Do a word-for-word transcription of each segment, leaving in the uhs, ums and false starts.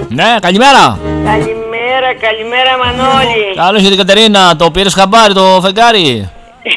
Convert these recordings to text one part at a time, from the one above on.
Ναι, καλημέρα. Καλημέρα, καλημέρα Μανώλη. Καλώς για την Κατερίνα, το πήρες χαμπάρι το φεγγάρι?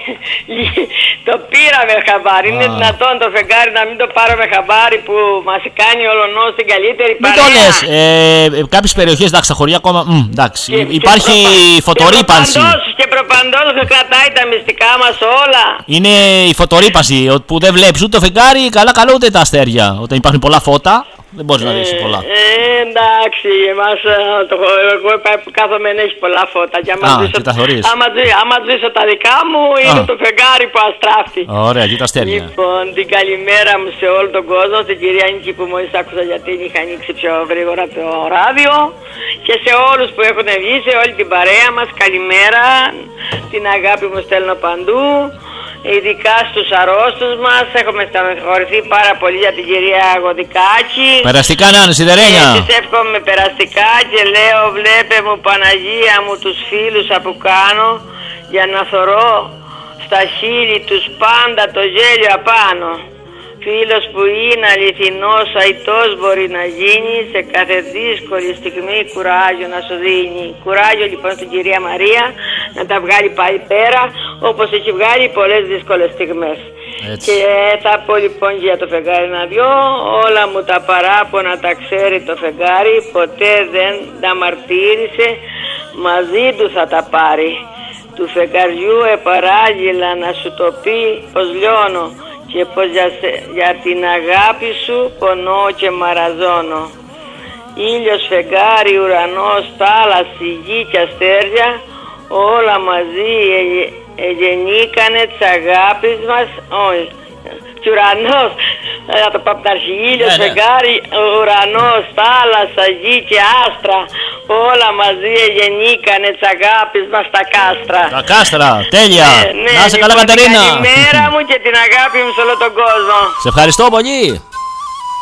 Το πήραμε χαμπάρι. Είναι δυνατόν το φεγγάρι να μην το πάρουμε χαμπάρι που μας κάνει ολονός την καλύτερη παρέα? Μην το λες. Ε, κάποιες περιοχές, εντάξει, στα χωριά ακόμα. Μ, εντάξει, και, υπάρχει και φωτορύπανση. Και προπαντός κρατάει τα μυστικά μας όλα. Είναι η φωτορύπανση που δεν βλέπεις ούτε το φεγγάρι, καλά καλά ούτε τα αστέρια. Όταν υπάρχουν πολλά φώτα, δεν μπορείς ε, να δεις πολλά. Ε, εντάξει, εμάς, το, εγώ που κάθομαι έχει πολλά φώτα. Και άμα, Α, ζήσω, και τα άμα, άμα ζήσω τα δικά μου, είναι Α. το φεγγάρι που αστράφει. Ωραία, και τα αστέρια. Λοιπόν, την καλημέρα μου σε όλο τον κόσμο, στην κυρία Νίκη που μόλις άκουσα γιατί είχα ανοίξει πιο γρήγορα το ράδιο. Και σε όλους που έχουν βγει, σε όλη την παρέα μας, καλημέρα. Την αγάπη μου στέλνω παντού. Ειδικά στους αρρώστους μας, έχουμε στενοχωρηθεί πάρα πολύ για την κυρία Γοδικάκη. Περαστικά να είναι, σιδερένια. Και της εύχομαι περαστικά και λέω, βλέπε μου Παναγία μου τους φίλους από κάνω, για να θωρώ στα χείλη τους πάντα το γέλιο απάνω. Φίλος που είναι αληθινός, αητός μπορεί να γίνει, σε κάθε δύσκολη στιγμή κουράγιο να σου δίνει. Κουράγιο λοιπόν στην κυρία Μαρία να τα βγάλει πάλι πέρα, όπως έχει βγάλει πολλές δύσκολες στιγμές. Έτσι. Και θα πω λοιπόν για το φεγγάρι να δυο, όλα μου τα παράπονα τα ξέρει το φεγγάρι, ποτέ δεν τα μαρτύρησε, μαζί του θα τα πάρει. Του φεγγαριού επαράγγειλα να σου το πει πως λιώνω, και πως για, για την αγάπη σου πονώ και μαραζώνω. Ήλιος, φεγγάρι, ουρανός, θάλασσι, γη και αστέρια, όλα μαζί εγεννήκανε της αγάπης μας. Όχι, κι ουρανός, θα το πω από την αρχή. Ήλιος, φεγγάρι, ουρανός, θάλασσα, γη και άστρα, όλα μαζί γεννήκανε της αγάπης μας τα κάστρα. Τα κάστρα, τέλεια. Ε, ναι, να είσαι καλά Κατερίνα. Καλημέρα μου και την αγάπη μου σε όλο τον κόσμο. Σε ευχαριστώ πολύ.